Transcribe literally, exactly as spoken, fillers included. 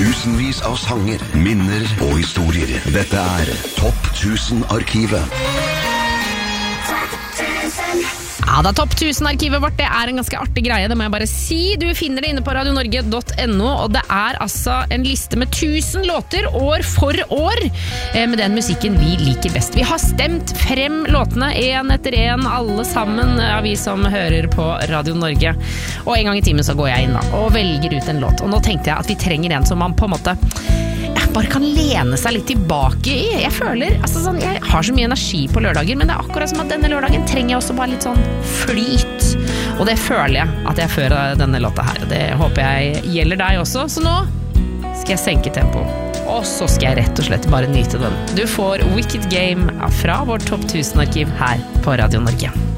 Tusenvis av sanger, minner og historier. Dette er Topp tusen-arkivet. Ja, da Topp tusen-arkivet vårt, det er en ganske artig greie, det må jeg bare si. Du finner det inne på radio norge punktum no, og det er altså en liste med tusen låter, år for år, med den musikken vi liker best. Vi har stemt frem låtene, en etter en, alle sammen, ja, vi som hører på Radio Norge. Og en gang i timen så går jeg inn da, og velger ut en låt. Og nå tenkte jeg at vi trenger en som man på en måte bare kan lene seg litt tilbake i. Jeg føler, altså sånn, jeg har så mye energi på lørdager, men det er akkurat som at denne lørdagen trenger jeg også bare litt sånn flyt. Og det føler jeg at jeg fører denne låta her. Det håper jeg gjelder deg også. Så nå skal jeg senke tempo. Og så skal jeg rett og slett bare nyte den. Du får Wicked Game fra vårt Topp tusen-arkiv her på Radio Norge.